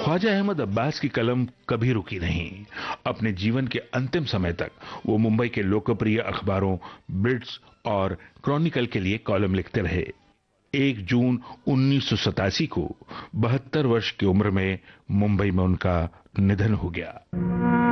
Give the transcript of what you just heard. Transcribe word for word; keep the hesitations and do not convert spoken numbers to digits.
ख्वाजा अहमद अब्बास की कलम कभी रुकी नहीं। अपने जीवन के अंतिम समय तक वो मुंबई के लोकप्रिय अखबारों ब्लिट्ज और क्रॉनिकल के लिए कॉलम लिखते रहे। एक जून उन्नीस सौ सतासी को बहत्तर वर्ष की उम्र में मुंबई में उनका निधन हो गया।